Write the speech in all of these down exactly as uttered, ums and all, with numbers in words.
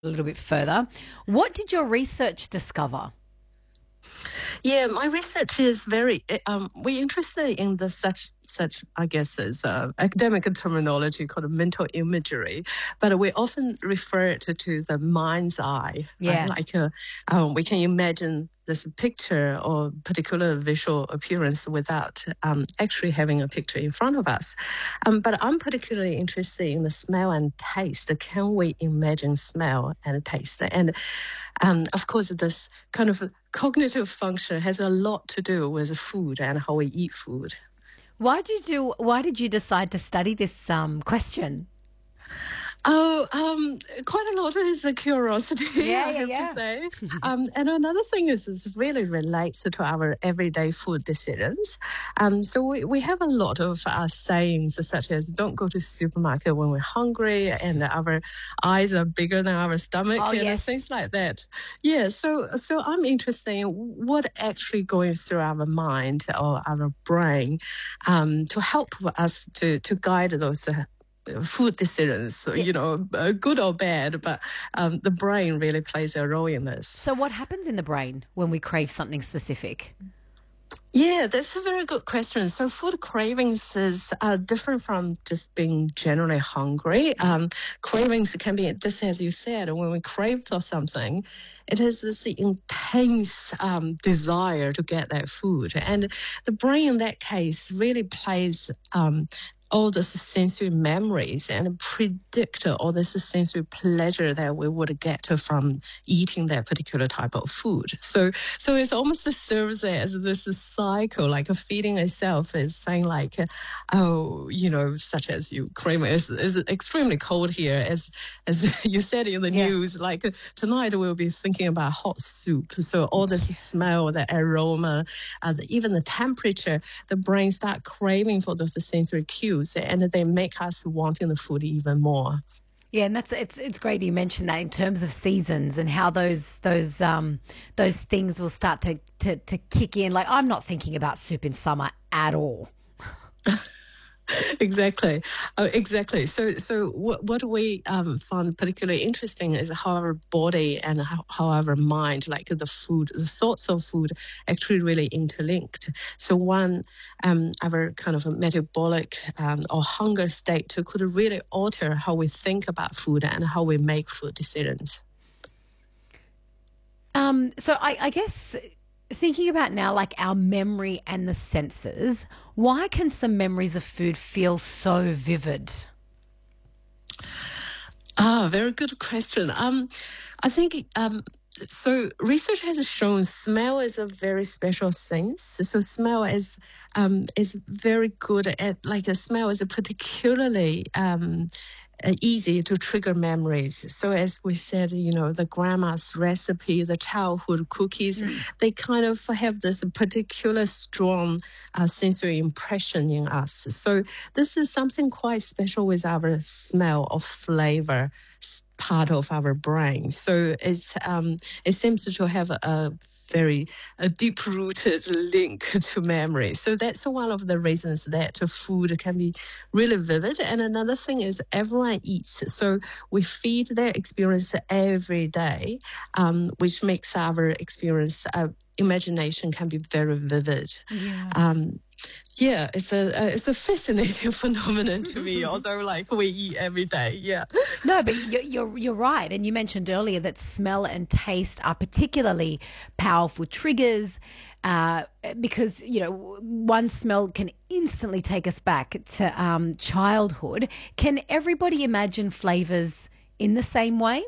a little bit further. What did your research discover? Yeah, my research is very. eh, Um, we're interested in the such such I guess is uh, academic terminology called mental imagery, but we often refer it to the mind's eye, right? Yeah. Like uh, um, we can imagine this picture or particular visual appearance without um, actually having a picture in front of us. Um, but I'm particularly interested in the smell and taste. Can we imagine smell and taste? And um, of course, this kind of cognitive function has a lot to do with food and how we eat food. Why did you why did you decide to study this um, question? Oh, um, quite a lot is a curiosity, Yeah, I yeah, have to yeah. say. Um, and another thing is, it really relates to our everyday food decisions. Um, so we, we have a lot of uh, sayings such as "Don't go to supermarket when we're hungry," and "Our eyes are bigger than our stomach," Oh, and yes. things like that. Yeah. So so I'm interested in what actually goes through our mind or our brain um, to help us to to guide those. Uh, food decisions, so, Yeah. you know, uh, good or bad, but um, the brain really plays a role in this. So what happens in the brain when we crave something specific? Yeah, that's a very good question. So, food cravings is uh, different from just being generally hungry. Um, cravings can be, just as you said, when we crave for something, it is this intense um, desire to get that food. And the brain, in that case, really plays um, all the sensory memories and predict all this sensory pleasure that we would get from eating that particular type of food. So, so it's almost serves as this cycle, like a feeding itself is saying like, uh, oh, you know, such as Ukraine is is extremely cold here, as as you said in the Yeah. news. Like uh, tonight we'll be thinking about hot soup. So all this smell, the aroma, uh, the, even the temperature, the brain start craving for those sensory cues, and they make us wanting the food even more. Yeah, and that's it's it's great you mentioned that in terms of seasons and how those those um those things will start to to to kick in. Like I'm not thinking about soup in summer at all. Exactly, uh, exactly. So, so what what we um, found particularly interesting is how our body and how, how our mind, like the food, the sorts of food, actually really interlinked. So, one, um, our kind of a metabolic um, or hunger state could really alter how we think about food and how we make food decisions. Um, so I, I guess thinking about now, like our memory and the senses, why can some memories of food feel so vivid? Ah, very good question. Um, I think um, so. Research has shown smell is a very special sense. So smell is um, is very good at like a smell is a particularly um, uh, easy to trigger memories. So as we said, you know, the grandma's recipe, the childhood cookies, they kind of have this particular strong uh, sensory impression in us. So this is something quite special with our smell of flavor s- part of our brain. So it's um, it seems to have a, a very a deep-rooted link to memory. So that's one of the reasons that food can be really vivid. And another thing is everyone eats, so we feed their experience every day, um, which makes our experience. Uh, imagination can be very vivid. Yeah. Um, yeah, it's a uh, it's a fascinating phenomenon to me. Although, like we eat every day, yeah. No, but you're, you're you're right, and you mentioned earlier that smell and taste are particularly powerful triggers, uh, because you know one smell can instantly take us back to um, childhood. Can everybody imagine flavors in the same way?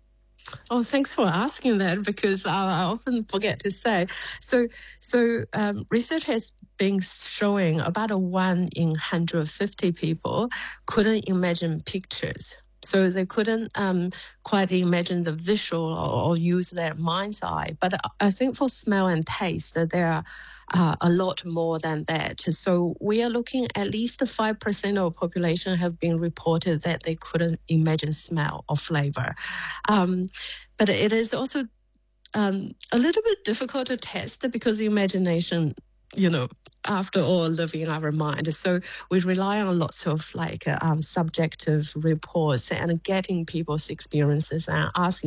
Oh, thanks for asking that because I, I often forget to say. So, so um, research has been showing about a one in one hundred fifty people couldn't imagine pictures. So they couldn't um, quite imagine the visual or, or use their mind's eye. But I think for smell and taste, that there are uh, a lot more than that. So we are looking at least five percent of the population have been reported that they couldn't imagine smell or flavor. Um, but it is also um, a little bit difficult to test because the imagination, you know, after all, live in our mind. So we rely on lots of like uh, um, subjective reports and getting people's experiences and asking